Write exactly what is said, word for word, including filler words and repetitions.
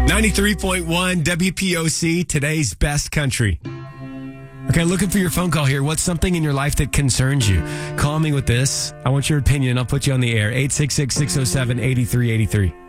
ninety-three point one W P O C, today's best country. Okay, looking for your phone call here. What's something in your life that concerns you? Call me with this. I want your opinion. I'll put you on the air. eight six six, six oh seven, eight three eight three.